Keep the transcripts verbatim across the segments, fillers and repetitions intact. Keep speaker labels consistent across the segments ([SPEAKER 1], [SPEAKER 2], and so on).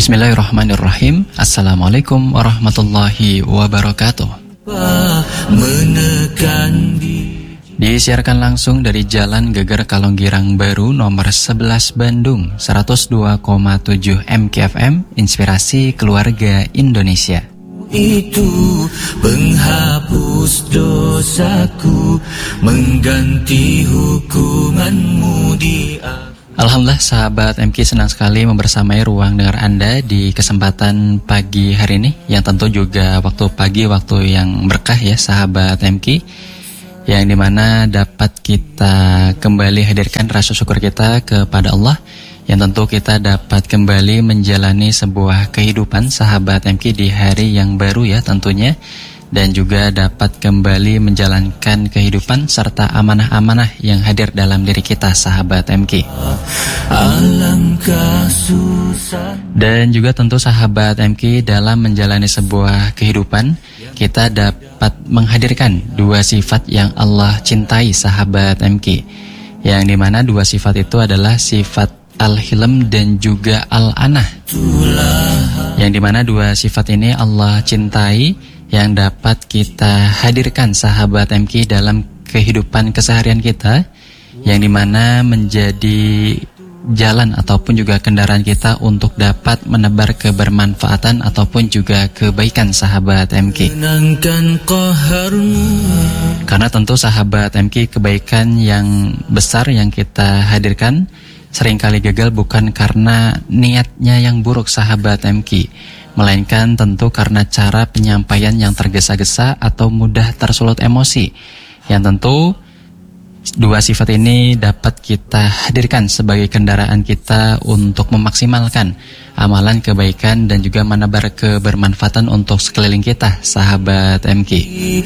[SPEAKER 1] Bismillahirrahmanirrahim. Assalamualaikum warahmatullahi wabarakatuh. Disiarkan langsung dari Jalan Geger Kalonggirang Baru nomor sebelas Bandung, seratus dua koma tujuh M K F M, Inspirasi Keluarga Indonesia.
[SPEAKER 2] Itu penghapus dosaku, mengganti hukumanmu di aku.
[SPEAKER 1] Alhamdulillah sahabat M K, senang sekali membersamai ruang dengar Anda di kesempatan pagi hari ini, yang tentu juga waktu pagi, waktu yang berkah ya sahabat M K, yang dimana dapat kita kembali hadirkan rasa syukur kita kepada Allah, yang tentu kita dapat kembali menjalani sebuah kehidupan sahabat M K di hari yang baru ya tentunya, dan juga dapat kembali menjalankan kehidupan serta amanah-amanah yang hadir dalam diri kita sahabat M K. Dan juga tentu sahabat M K, dalam menjalani sebuah kehidupan kita dapat menghadirkan dua sifat yang Allah cintai sahabat M K, yang dimana dua sifat itu adalah sifat Al-Hilm dan juga Al-Anah, yang dimana dua sifat ini Allah cintai, yang dapat kita hadirkan sahabat M K dalam kehidupan keseharian kita, yang dimana menjadi jalan ataupun juga kendaraan kita untuk dapat menebar kebermanfaatan ataupun juga kebaikan sahabat M K. Karena tentu sahabat M K, kebaikan yang besar yang kita hadirkan seringkali gagal bukan karena niatnya yang buruk sahabat M K, melainkan tentu karena cara penyampaian yang tergesa-gesa atau mudah tersulut emosi, yang tentu dua sifat ini dapat kita hadirkan sebagai kendaraan kita untuk memaksimalkan amalan kebaikan dan juga menebar kebermanfaatan untuk sekeliling kita sahabat M K.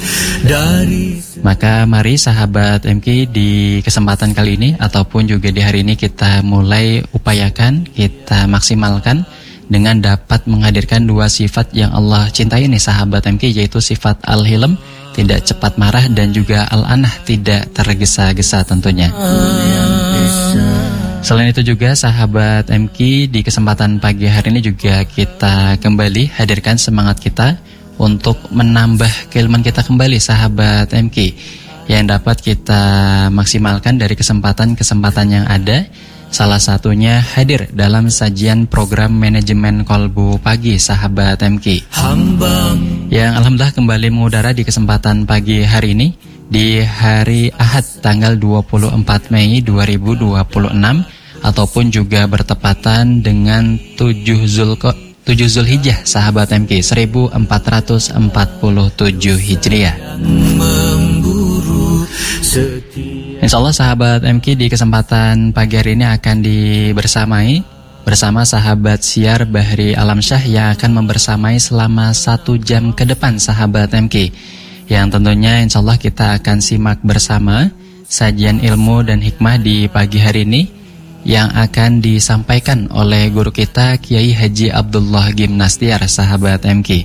[SPEAKER 1] Maka mari sahabat M K, di kesempatan kali ini ataupun juga di hari ini kita mulai upayakan, kita maksimalkan dengan dapat menghadirkan dua sifat yang Allah cintai nih sahabat M K, yaitu sifat Al-Hilm, tidak cepat marah, dan juga Al-Anah, tidak tergesa-gesa tentunya. Selain itu juga sahabat M K, di kesempatan pagi hari ini juga kita kembali hadirkan semangat kita untuk menambah keilmuan kita kembali sahabat M K, yang dapat kita maksimalkan dari kesempatan-kesempatan yang ada. Salah satunya hadir dalam sajian program manajemen kolbu pagi sahabat M K, yang alhamdulillah kembali mengudara di kesempatan pagi hari ini, di hari Ahad tanggal dua puluh empat Mei dua ribu dua puluh enam, ataupun juga bertepatan dengan tujuh Zulko, tujuh Zulhijjah sahabat M K, seribu empat ratus empat puluh tujuh Hijriah. Insyaallah sahabat M K, di kesempatan pagi hari ini akan dibersamai bersama sahabat Siar Bahri Alamsyah yang akan membersamai selama satu jam ke depan sahabat M K, yang tentunya insyaallah kita akan simak bersama sajian ilmu dan hikmah di pagi hari ini yang akan disampaikan oleh guru kita Kiai Haji Abdullah Gimnastiar sahabat M K.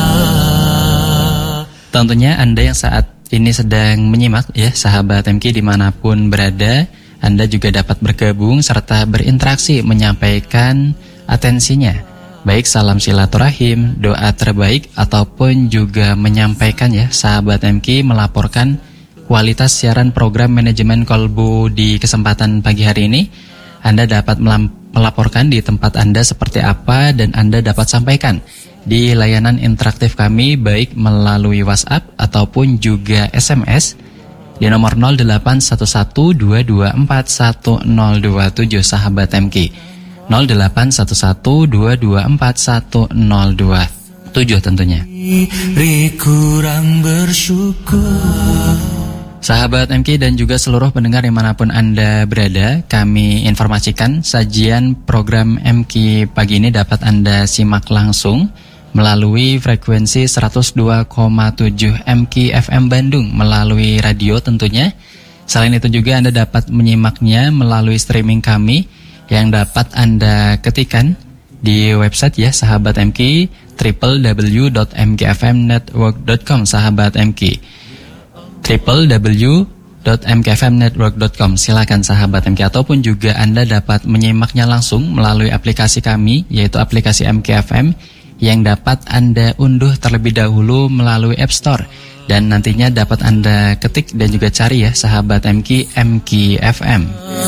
[SPEAKER 1] Tentunya Anda yang saat ini sedang menyimak ya sahabat M K dimanapun berada, Anda juga dapat bergabung serta berinteraksi menyampaikan atensinya, baik salam silaturahim, doa terbaik, ataupun juga menyampaikan ya sahabat M K melaporkan kualitas siaran program manajemen kolbu di kesempatan pagi hari ini. Anda dapat melaporkan di tempat Anda seperti apa, dan Anda dapat sampaikan di layanan interaktif kami baik melalui WhatsApp ataupun juga S M S di nomor nol delapan satu satu dua dua empat satu nol dua tujuh sahabat M K, nol delapan satu satu dua dua empat satu nol dua tujuh tentunya. Kurang bersyukur. Sahabat M K dan juga seluruh pendengar dimanapun Anda berada, kami informasikan sajian program M K pagi ini dapat Anda simak langsung melalui frekuensi seratus dua koma tujuh M K F M Bandung melalui radio tentunya. Selain itu juga Anda dapat menyimaknya melalui streaming kami yang dapat Anda ketikan di website ya sahabat M K, w w w dot m k f m network dot com sahabat M K, w w w m k f m network dot com. Silakan sahabat M K, ataupun juga Anda dapat menyimaknya langsung melalui aplikasi kami, yaitu aplikasi M K F M yang dapat Anda unduh terlebih dahulu melalui App Store, dan nantinya dapat Anda ketik dan juga cari ya sahabat M K, M K F M.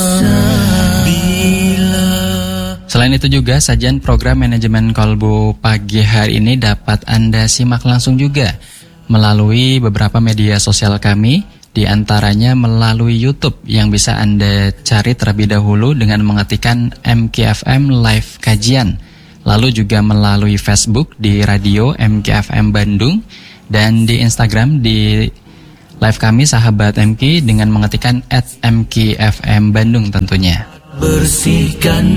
[SPEAKER 1] Selain itu juga sajian program manajemen kolbu pagi hari ini dapat Anda simak langsung juga melalui beberapa media sosial kami, di antaranya melalui YouTube yang bisa Anda cari terlebih dahulu dengan mengetikkan M K F M Live Kajian. Lalu juga melalui Facebook di Radio M K F M Bandung, dan di Instagram di live kami sahabat M K dengan mengetikkan at M K F M Bandung tentunya.
[SPEAKER 2] Bersihkan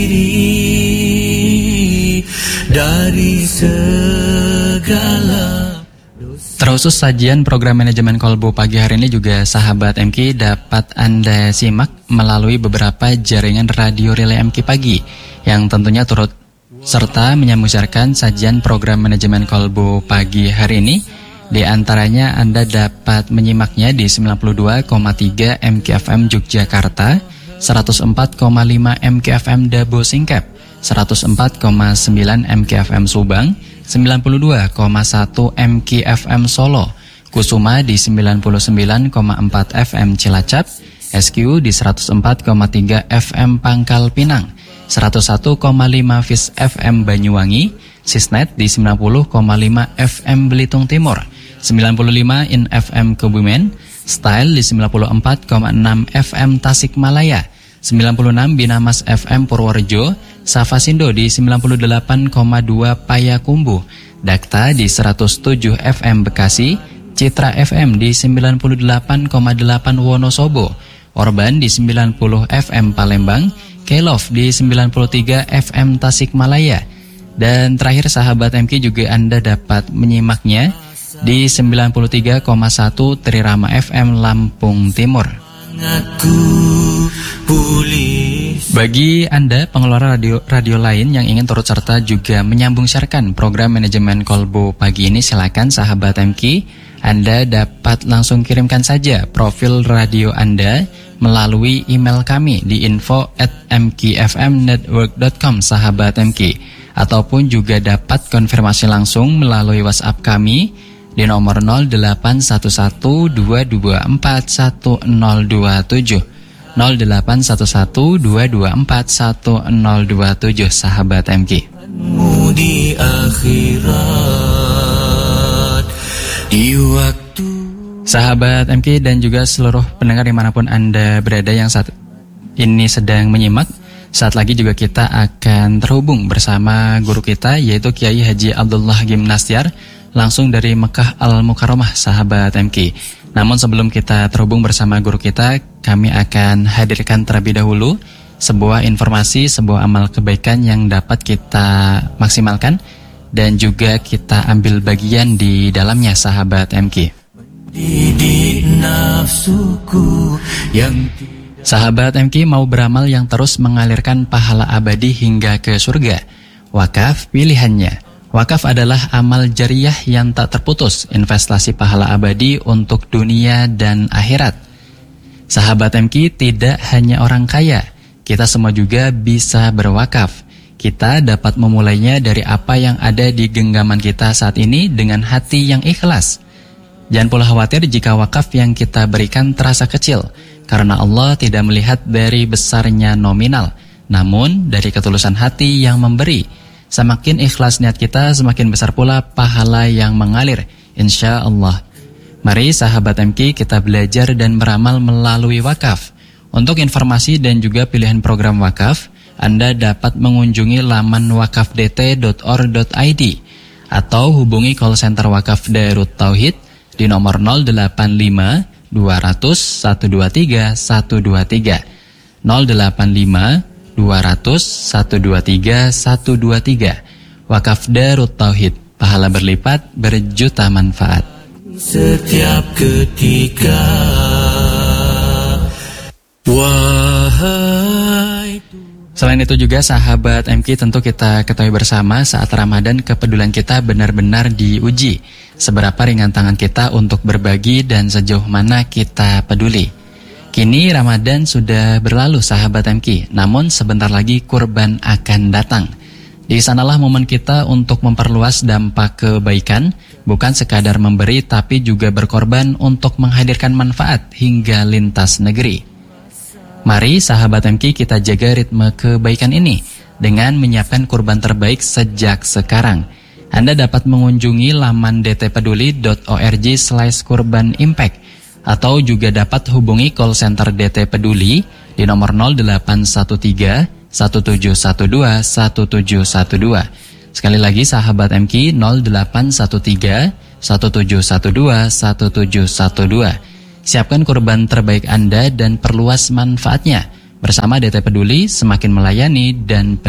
[SPEAKER 2] diri dari segala.
[SPEAKER 1] Terusus sajian program manajemen kolbu pagi hari ini juga sahabat M K dapat Anda simak melalui beberapa jaringan radio relay M K Pagi yang tentunya turut serta menyambungkan sajian program manajemen kolbu pagi hari ini. Di antaranya Anda dapat menyimaknya di sembilan puluh dua koma tiga M K F M Yogyakarta, seratus empat koma lima M K F M Dabo Singkep, seratus empat koma sembilan M K F M Subang, sembilan puluh dua koma satu M K F M Solo, Kusuma di sembilan puluh sembilan koma empat F M Cilacap, S Q di seratus empat koma tiga F M Pangkal Pinang, seratus satu koma lima Fis F M Banyuwangi, Sisnet di sembilan puluh koma lima F M Belitung Timur, sembilan puluh lima In F M Kebumen, Style di sembilan puluh empat koma enam F M Tasikmalaya, sembilan puluh enam Binamas F M Purworejo, Safasindo di sembilan puluh delapan koma dua Payakumbuh, Dakta di seratus tujuh F M Bekasi, Citra F M di sembilan puluh delapan koma delapan Wonosobo, Orban di sembilan puluh F M Palembang, Kelov di sembilan puluh tiga F M Tasikmalaya. Dan terakhir sahabat M K juga Anda dapat menyimaknya di sembilan puluh tiga koma satu Trirama F M Lampung Timur. Bagi Anda pengelola radio, radio lain yang ingin turut serta juga menyambung siarkan program manajemen kolbu pagi ini, silakan sahabat M K, Anda dapat langsung kirimkan saja profil radio Anda melalui email kami di info at m k f m network dot com sahabat M K, ataupun juga dapat konfirmasi langsung melalui WhatsApp kami di nomor nol delapan satu satu dua dua empat satu nol dua tujuh, nol delapan satu satu dua dua empat satu nol dua tujuh sahabat M K.
[SPEAKER 2] Di akhirat, di waktu.
[SPEAKER 1] Sahabat M K dan juga seluruh pendengar dimanapun Anda berada yang saat ini sedang menyimak, saat lagi juga kita akan terhubung bersama guru kita, yaitu Kiai Haji Abdullah Gimnastiar, langsung dari Mekah Al-Mukarramah sahabat M K. Namun sebelum kita terhubung bersama guru kita, kami akan hadirkan terlebih dahulu sebuah informasi, sebuah amal kebaikan yang dapat kita maksimalkan dan juga kita ambil bagian di dalamnya sahabat M K. Sahabat M K mau beramal yang terus mengalirkan pahala abadi hingga ke surga. Wakaf pilihannya. Wakaf adalah amal jariyah yang tak terputus, investasi pahala abadi untuk dunia dan akhirat. Sahabat M K, tidak hanya orang kaya, kita semua juga bisa berwakaf. Kita dapat memulainya dari apa yang ada di genggaman kita saat ini dengan hati yang ikhlas. Jangan pula khawatir jika wakaf yang kita berikan terasa kecil, karena Allah tidak melihat dari besarnya nominal, namun dari ketulusan hati yang memberi. Semakin ikhlas niat kita, semakin besar pula pahala yang mengalir, insya Allah. Mari sahabat M K, kita belajar dan beramal melalui wakaf. Untuk informasi dan juga pilihan program wakaf, Anda dapat mengunjungi laman wakaf d t dot or dot i d atau hubungi call center Wakaf Darut Tauhid di nomor nol delapan lima dua nol nol satu dua tiga satu dua tiga, nol delapan lima dua nol nol satu dua tiga satu dua tiga. Wakaf Darut Tauhid, pahala berlipat, berjuta manfaat.
[SPEAKER 2] Setiap ketika, wahai
[SPEAKER 1] Selain itu juga sahabat M K, tentu kita ketahui bersama saat Ramadan kepedulian kita benar-benar diuji. Seberapa ringan tangan kita untuk berbagi dan sejauh mana kita peduli. Kini Ramadan sudah berlalu sahabat M K, namun sebentar lagi kurban akan datang. Di sanalah momen kita untuk memperluas dampak kebaikan, bukan sekadar memberi tapi juga berkorban untuk menghadirkan manfaat hingga lintas negeri. Mari sahabat M K kita jaga ritme kebaikan ini dengan menyiapkan kurban terbaik sejak sekarang. Anda dapat mengunjungi laman d t peduli dot org slash kurban impact atau juga dapat hubungi call center D T Peduli di nomor nol delapan satu tiga satu tujuh satu dua satu tujuh satu dua. Sekali lagi sahabat M K, nol delapan satu tiga satu tujuh satu dua satu tujuh satu dua. Siapkan kurban terbaik Anda dan perluas manfaatnya. Bersama D T Peduli, semakin melayani dan